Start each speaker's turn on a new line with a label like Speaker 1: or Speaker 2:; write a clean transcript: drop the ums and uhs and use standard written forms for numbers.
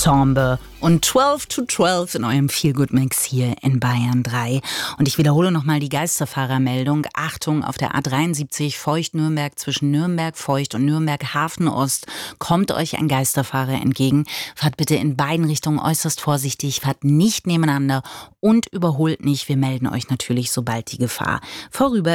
Speaker 1: Ensemble und 12 to 12 in eurem Feel-Good-Mix hier in Bayern 3. Und ich wiederhole nochmal die Geisterfahrermeldung. Achtung, auf der A73 Feucht-Nürnberg zwischen Nürnberg-Feucht und Nürnberg-Hafen-Ost kommt euch ein Geisterfahrer entgegen. Fahrt bitte in beiden Richtungen äußerst vorsichtig, fahrt nicht nebeneinander und überholt nicht. Wir melden euch natürlich, sobald die Gefahr vorüber